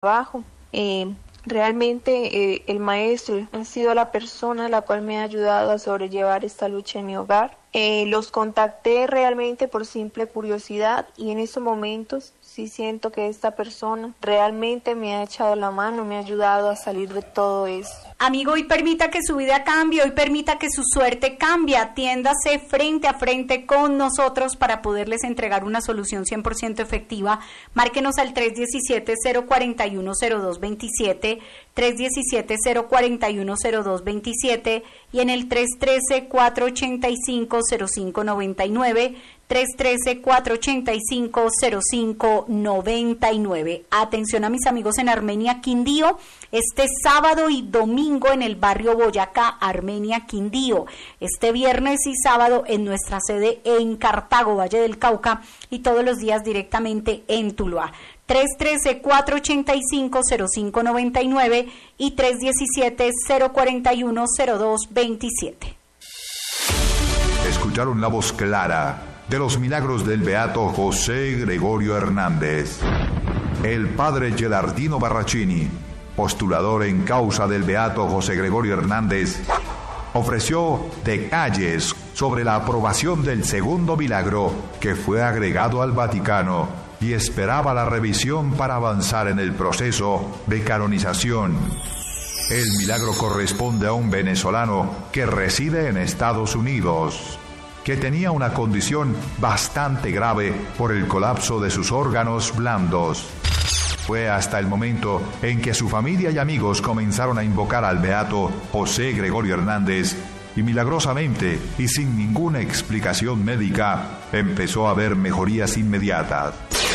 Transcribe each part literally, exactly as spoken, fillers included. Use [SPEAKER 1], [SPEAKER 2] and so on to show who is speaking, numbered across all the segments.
[SPEAKER 1] trabajo. Eh, realmente eh, el maestro ha sido la persona la cual me ha ayudado a sobrellevar esta lucha en mi hogar. Eh, los contacté realmente por simple curiosidad y en estos momentos sí siento que esta persona realmente me ha echado la mano, me ha ayudado a salir de todo eso.
[SPEAKER 2] Amigo, hoy permita que su vida cambie, hoy permita que su suerte cambie, atiéndase frente a frente con nosotros para poderles entregar una solución cien por ciento efectiva. Márquenos al tres uno siete, cero cuatro uno, cero dos dos siete, tres uno siete, cero cuatro uno, cero dos dos siete y en el tres uno tres, cuatro ocho cinco, cero cinco nueve nueve, tres uno tres, cuatro ocho cinco, cero cinco nueve nueve. Atención a mis amigos en Armenia, Quindío, este sábado y domingo en el barrio Boyacá, Armenia, Quindío. Este viernes y sábado en nuestra sede en Cartago, Valle del Cauca, y todos los días directamente en Tuluá. tres uno tres, cuatro ocho cinco, cero cinco nueve nueve y tres uno siete, cero cuatro uno, cero dos dos siete.
[SPEAKER 3] Escucharon la voz clara de los milagros del beato José Gregorio Hernández. El padre Gelardino Barracini, postulador en causa del beato José Gregorio Hernández, ofreció detalles sobre la aprobación del segundo milagro que fue agregado al Vaticano y esperaba la revisión para avanzar en el proceso de canonización. El milagro corresponde a un venezolano que reside en Estados Unidos, que tenía una condición bastante grave por el colapso de sus órganos blandos. Fue hasta el momento en que su familia y amigos comenzaron a invocar al beato José Gregorio Hernández y milagrosamente y sin ninguna explicación médica empezó a haber mejorías inmediatas.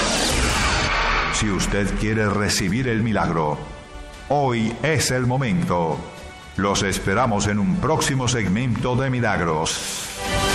[SPEAKER 3] Si usted quiere recibir el milagro, hoy es el momento. Los esperamos en un próximo segmento de Milagros.